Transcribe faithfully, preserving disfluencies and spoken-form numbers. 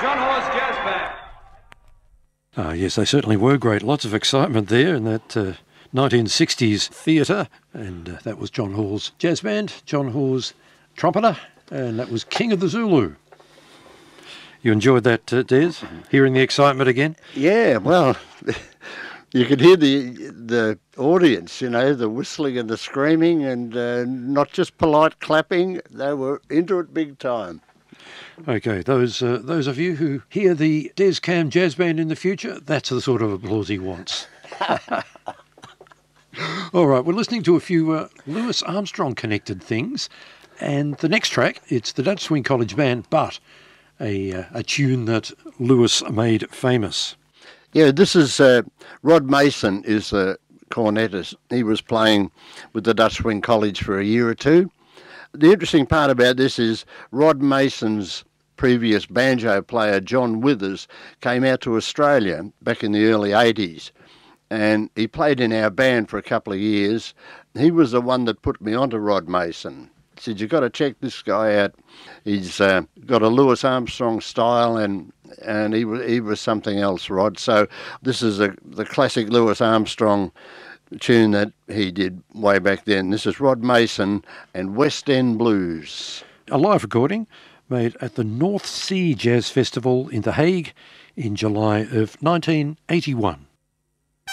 John Hawes Jazz Band. Ah, yes, they certainly were great. Lots of excitement there in that uh, nineteen sixties theatre. And uh, that was John Hawes Jazz Band, John Hawes trumpeter, and that was King of the Zulu. You enjoyed that, uh, Des? Hearing the excitement again? Yeah, well, you could hear the the audience, you know, the whistling and the screaming, and uh, not just polite clapping. They were into it big time. Okay, those uh, those of you who hear the Des Cam Jazz Band in the future, that's the sort of applause he wants. All right, we're listening to a few uh, Louis Armstrong-connected things, and the next track, it's the Dutch Swing College Band, but a, uh, a tune that Louis made famous. Yeah, this is uh, Rod Mason is the cornetist. He was playing with the Dutch Swing College for a year or two. The interesting part about this is Rod Mason's previous banjo player, John Withers, came out to Australia back in the early eighties, and he played in our band for a couple of years. He was the one that put me onto Rod Mason. He said, you've got to check this guy out. He's uh, got a Louis Armstrong style, and and he was, he was something else, Rod. So this is a, the classic Louis Armstrong tune that he did way back then. This is Rod Mason and West End Blues. A live recording made at the North Sea Jazz Festival in The Hague in July of nineteen eighty-one.